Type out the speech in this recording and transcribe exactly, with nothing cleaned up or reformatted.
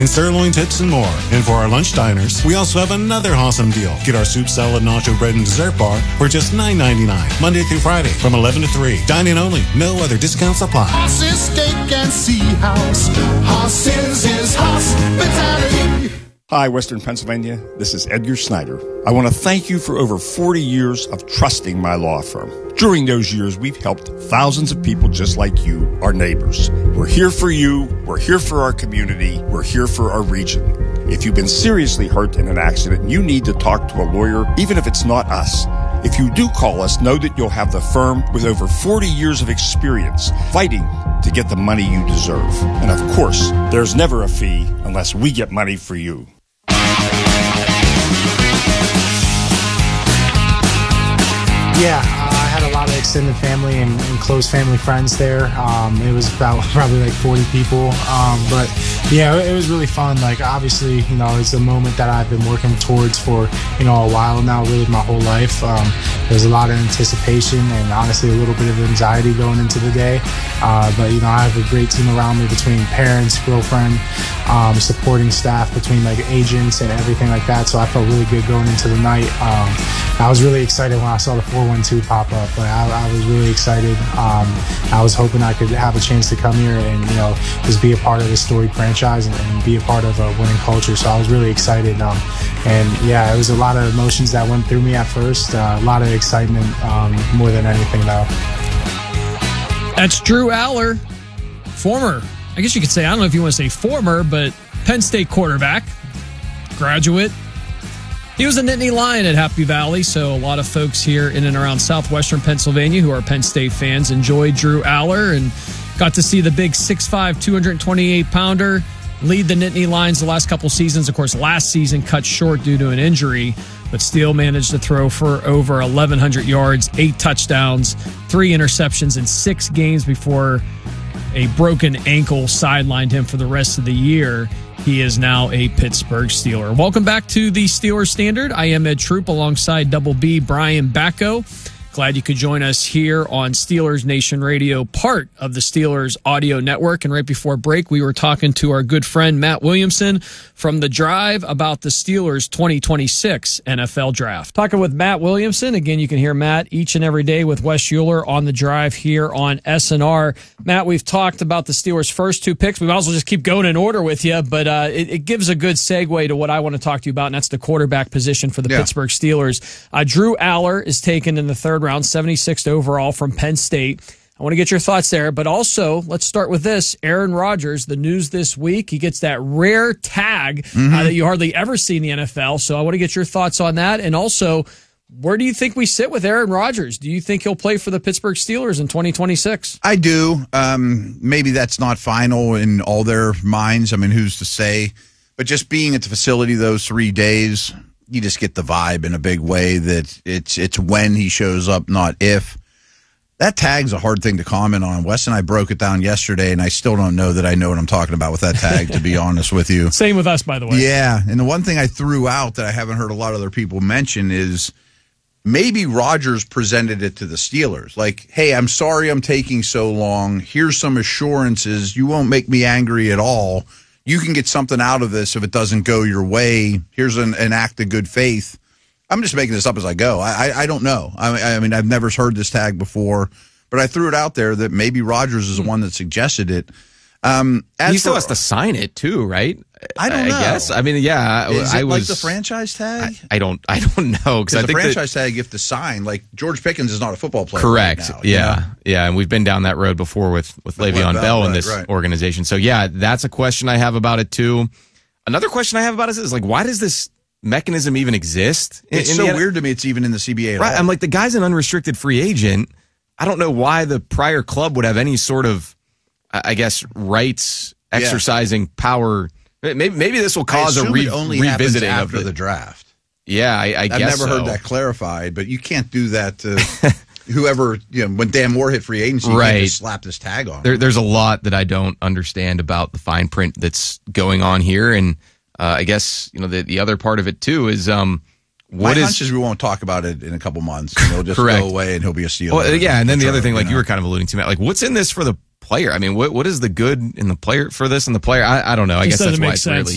and sirloin tips and more. And for our lunch diners, we also have another awesome deal. Get our soup, salad, nacho bread, and dessert bar for just nine ninety-nine, Monday through Friday from eleven to three. Dine-in only. No other discounts apply. Hoss's Steak and Sea House. Hoss's is hospitality. Hi, Western Pennsylvania. This is Edgar Snyder. I want to thank you for over forty years of trusting my law firm. During those years, we've helped thousands of people just like you, our neighbors. We're here for you. We're here for our community. We're here for our region. If you've been seriously hurt in an accident, you need to talk to a lawyer, even if it's not us. If you do call us, know that you'll have the firm with over forty years of experience fighting to get the money you deserve. And of course, there's never a fee unless we get money for you. Yeah, I had a lot of extended family and, and close family friends there. Um, it was about probably like forty people. Um, but yeah, it, it was really fun. Like, obviously, you know, it's a moment that I've been working towards for, you know, a while now, really my whole life. Um, there's a lot of anticipation and honestly a little bit of anxiety going into the day. Uh, but, you know, I have a great team around me between parents, girlfriend, um, supporting staff, between like agents and everything like that. So I felt really good going into the night. Um, I was really excited when I saw the four one two pop up. Like, I, I was really excited. Um, I was hoping I could have a chance to come here and, you know, just be a part of this storied franchise and, and be a part of a winning culture. So I was really excited. Um, and yeah, it was a lot of emotions that went through me at first. Uh, a lot of excitement, um, more than anything though. That's Drew Aller, former, I guess you could say, I don't know if you want to say former, but Penn State quarterback, graduate. He was a Nittany Lion at Happy Valley, so a lot of folks here in and around southwestern Pennsylvania who are Penn State fans enjoyed Drew Aller and got to see the big six five, two twenty-eight pounder lead the Nittany Lions the last couple seasons. Of course, last season cut short due to an injury, but still managed to throw for over eleven hundred yards, eight touchdowns, three interceptions in six games before a broken ankle sidelined him for the rest of the year. He is now a Pittsburgh Steeler. Welcome back to the Steelers Standard. I am Ed Troop alongside Double B, Brian Bacco. Glad you could join us here on Steelers Nation Radio, part of the Steelers audio network. And right before break, we were talking to our good friend Matt Williamson from The Drive about the Steelers twenty twenty-six N F L Draft. Talking with Matt Williamson. Again, you can hear Matt each and every day with Wes Euler on The Drive here on S N R. Matt, we've talked about the Steelers' first two picks. We might as well just keep going in order with you, but uh, it, it gives a good segue to what I want to talk to you about, and that's the quarterback position for the yeah. Pittsburgh Steelers. Uh, Drew Aller is taken in the third round, seventy-sixth overall from Penn State. I want to get your thoughts there, but also let's start with this. Aaron Rodgers, the news this week, he gets that rare tag mm-hmm. uh, that you hardly ever see in the N F L. So I want to get your thoughts on that. And also, where do you think we sit with Aaron Rodgers? Do you think he'll play for the Pittsburgh Steelers in twenty twenty-six? I do. Um, maybe that's not final in all their minds. I mean, who's to say? But just being at the facility those three days, you just get the vibe in a big way that it's it's when he shows up, not if. That tag's a hard thing to comment on. Wes and I broke it down yesterday, and I still don't know that I know what I'm talking about with that tag, to be honest with you. Same with us, by the way. Yeah, and the one thing I threw out that I haven't heard a lot of other people mention is maybe Rodgers presented it to the Steelers. Like, hey, I'm sorry I'm taking so long. Here's some assurances. You won't make me angry at all. You can get something out of this if it doesn't go your way. Here's an, an act of good faith. I'm just making this up as I go. I, I, I don't know. I, I mean, I've never heard this tag before, but I threw it out there that maybe Rodgers is the one that suggested it. Um, he still for, has to sign it too, right? I don't know. I guess. I mean, yeah. Is I it was, like the franchise tag? I, I don't. I don't know because I the think franchise that, tag you have to sign. Like George Pickens is not a football player. Correct. Right now, yeah. know? Yeah. And we've been down that road before with with Le'Veon Bell, Bell in this right, right. organization. So yeah, that's a question I have about it too. Another question I have about it is like, why does this mechanism even exist? In, it's in so the, weird to me. It's even in the C B A. At right. all. I'm like, the guy's an unrestricted free agent. I don't know why the prior club would have any sort of, I guess, rights exercising yeah. power. Maybe maybe this will cause a re- only revisiting after of the draft. Yeah, I, I I've guess never so. heard that clarified, but you can't do that to whoever. You know, when Dan Moore hit free agency, right. you can't just slap this tag on. There, there's a lot that I don't understand about the fine print that's going on here, and uh, I guess you know the the other part of it too is um. What My is, hunch is we won't talk about it in a couple months. And he'll just correct. go away and he'll be a Steeler. Well, yeah, and then the other thing, like you, know? you were kind of alluding to, Matt, like what's in this for the player? I mean, what what is the good in the player for this and the player? I, I don't know. I This guess that's why make it's sense. really